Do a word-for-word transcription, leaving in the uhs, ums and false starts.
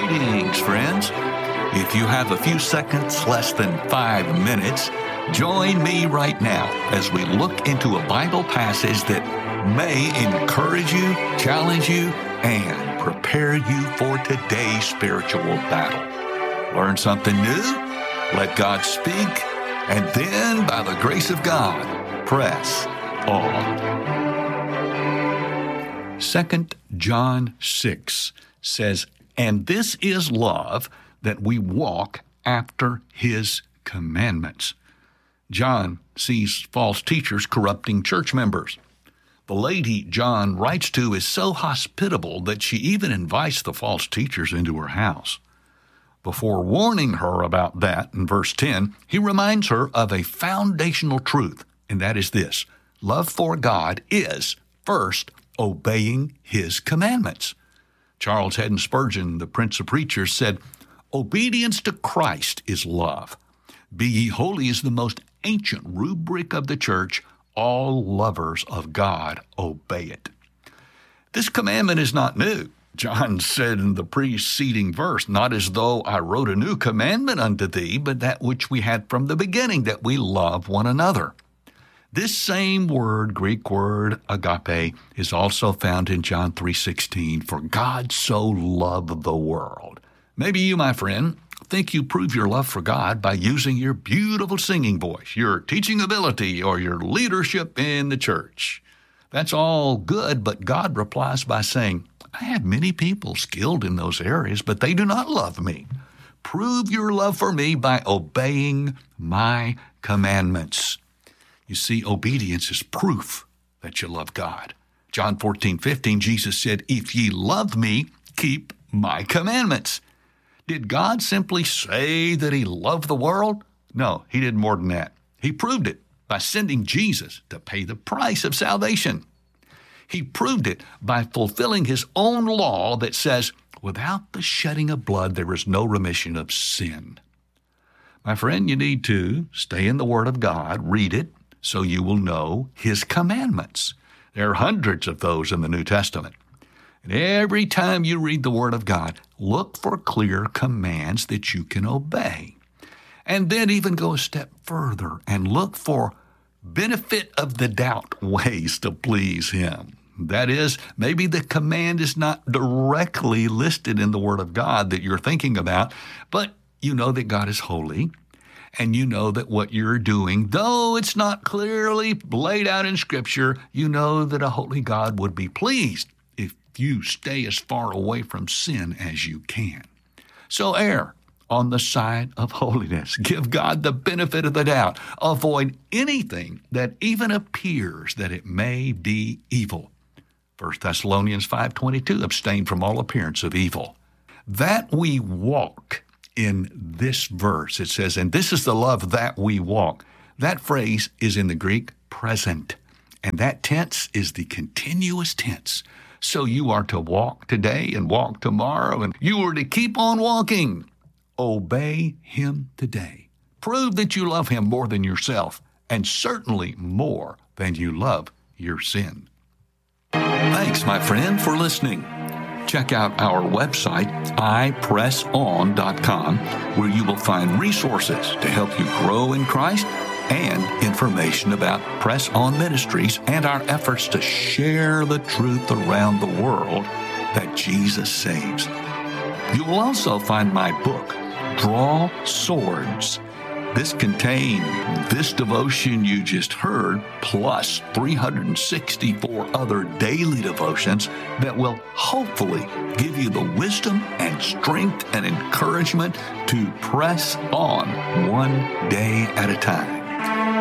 Greetings, friends. If you have a few seconds, less than five minutes, join me right now as we look into a Bible passage that may encourage you, challenge you, and prepare you for today's spiritual battle. Learn something new, let God speak, and then, by the grace of God, press on. Second John six says, "And this is love, that we walk after his commandments." John sees false teachers corrupting church members. The lady John writes to is so hospitable that she even invites the false teachers into her house. Before warning her about that, in verse ten, he reminds her of a foundational truth, and that is this: love for God is, first, obeying his commandments. Charles Haddon Spurgeon, the Prince of Preachers, said, "Obedience to Christ is love. Be ye holy is the most ancient rubric of the church. All lovers of God obey it." This commandment is not new. John said in the preceding verse, "Not as though I wrote a new commandment unto thee, but that which we had from the beginning, that we love one another." This same word, Greek word agape, is also found in John three sixteen, "For God so loved the world." Maybe you, my friend, think you prove your love for God by using your beautiful singing voice, your teaching ability, or your leadership in the church. That's all good, but God replies by saying, "I have many people skilled in those areas, but they do not love me. Prove your love for me by obeying my commandments." You see, obedience is proof that you love God. John fourteen fifteen, Jesus said, "If ye love me, keep my commandments." Did God simply say that he loved the world? No, he did more than that. He proved it by sending Jesus to pay the price of salvation. He proved it by fulfilling his own law that says, without the shedding of blood, there is no remission of sin. My friend, you need to stay in the Word of God, read it, so you will know his commandments. There are hundreds of those in the New Testament. And every time you read the Word of God, look for clear commands that you can obey. And then even go a step further and look for benefit of the doubt ways to please him. That is, maybe the command is not directly listed in the Word of God that you're thinking about, but you know that God is holy, and you know that what you're doing, though it's not clearly laid out in Scripture, you know that a holy God would be pleased if you stay as far away from sin as you can. So err on the side of holiness. Give God the benefit of the doubt. Avoid anything that even appears that it may be evil. First Thessalonians five twenty-two, abstain from all appearance of evil. That we walk in this verse, it says, and this is the love that we walk. That phrase is in the Greek present, and that tense is the continuous tense. So you are to walk today and walk tomorrow, and you are to keep on walking. Obey him today. Prove that you love him more than yourself, and certainly more than you love your sin. Thanks, my friend, for listening. Check out our website, i press on dot com, where you will find resources to help you grow in Christ and information about Press On Ministries and our efforts to share the truth around the world that Jesus saves. You will also find my book, Draw Swords. This contains this devotion you just heard, plus three hundred sixty-four other daily devotions that will hopefully give you the wisdom and strength and encouragement to press on one day at a time.